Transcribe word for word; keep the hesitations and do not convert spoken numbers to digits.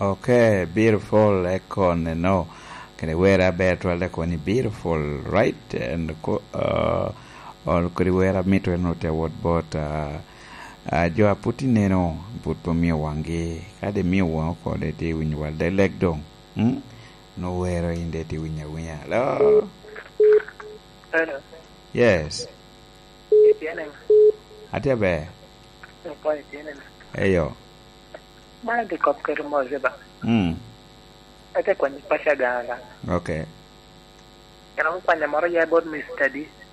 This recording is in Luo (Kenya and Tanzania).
Okay, beautiful econ no. Can wear a better like when beautiful, right? And uh or could wear a meter note what but uh uh jo aputi neno put po mi wangi kade mi wan ko de ti win wal de leg dong. Hmm? No where in the ti win ya. Hello. Hello. Yes. Tienen. Atia be. No puede tienen. Eyo. Mana de cop que mo zeba. Hmm. Ate kwani pasha ganga. Okay. Kana kwani moro ya bod mi study.